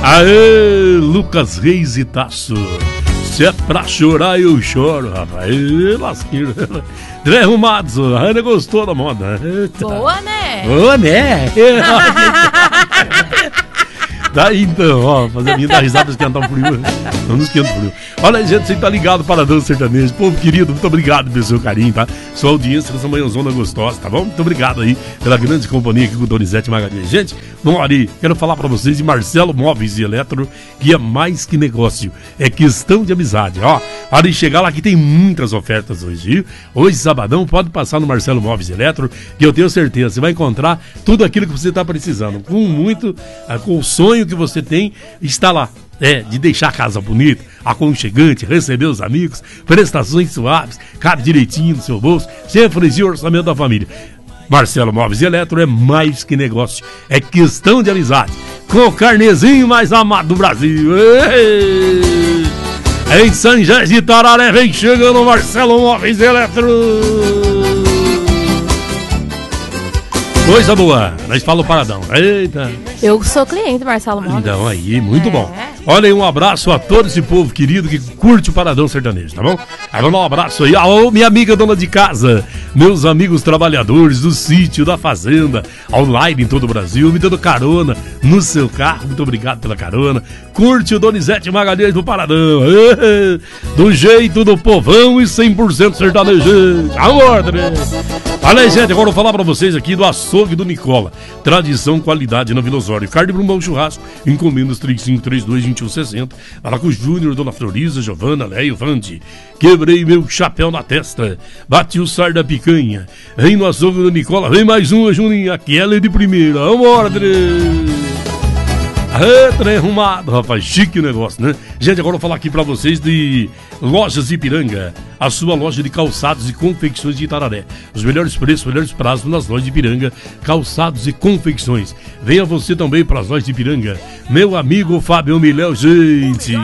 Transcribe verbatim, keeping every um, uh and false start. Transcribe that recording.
Aê, Lucas Reis e Tasso. Se é pra chorar, eu choro, rapaz. Ê, lasqueiro. Três arrumados, a Ana gostou da moda. Eita. Boa, né? Boa, né? Daí então, ó, fazer a minha dar risada, esquentar o frio. Não nos esquenta o frio. Olha aí, gente, você tá ligado para a dança sertaneja. Povo querido, muito obrigado pelo seu carinho, tá? Sua audiência nessa manhãzona gostosa, tá bom? Muito obrigado aí pela grande companhia aqui com o Donizete Magalhães. Gente, vamos ali, quero falar pra vocês de Marcelo Móveis e Eletro, que é mais que negócio, é questão de amizade, ó. Hora de chegar lá que tem muitas ofertas hoje, viu? Hoje, sabadão, pode passar no Marcelo Móveis e Eletro, que eu tenho certeza, você vai encontrar tudo aquilo que você tá precisando. Com muito, com o sonho que você tem, está lá. É, de deixar a casa bonita, aconchegante, receber os amigos, prestações suaves, cabe direitinho no seu bolso, sem frigir o orçamento da família. Marcelo Móveis e Eletro é mais que negócio, é questão de amizade. Com o carnezinho mais amado do Brasil. Ei! Em São Jorge de Tararé, vem chegando o Marcelo Móveis e Eletro. Coisa boa, nós falamos o paradão. Eita. Eu sou cliente, Marcelo Móveis. Então aí, muito é. bom. Olha aí, um abraço a todo esse povo querido que curte o paradão sertanejo, tá bom? Aí vamos dar um abraço aí. Alô, minha amiga dona de casa, meus amigos trabalhadores do sítio, da fazenda, online em todo o Brasil, me dando carona no seu carro. Muito obrigado pela carona. Curte o Donizete Magalhães do Paradão. Do jeito do povão e cem por cento sertanejo. Amor, né? Olha aí, gente, agora eu vou falar pra vocês aqui do açougue do Nicola. Tradição, qualidade na Vila Osório. Carne para um bom churrasco, encomendas três cinco três dois, dois um seis zero. Fala com o Júnior, Dona Florisa, Giovana, Léo, Vande. Quebrei meu chapéu na testa, bati o sar da picanha. Vem no açougue do Nicola, vem mais uma, Juninho, aquela é de primeira. Vamos, André! É, trem arrumado, rapaz, chique o negócio, né? Gente, agora eu vou falar aqui pra vocês de Lojas Ipiranga, a sua loja de calçados e confecções de Itararé. Os melhores preços, melhores prazos nas lojas de Ipiranga, calçados e confecções. Venha você também para as lojas de Ipiranga, meu amigo Fábio Miléu, gente.